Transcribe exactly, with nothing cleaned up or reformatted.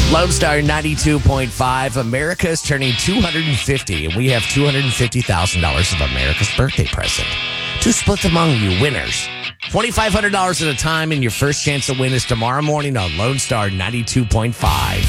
Lone Star ninety-two point five. America is turning two hundred fifty, and we have two hundred fifty thousand dollars of America's birthday present to split among you winners. two thousand five hundred dollars at a time, and your first chance to win is tomorrow morning on Lone Star ninety-two point five.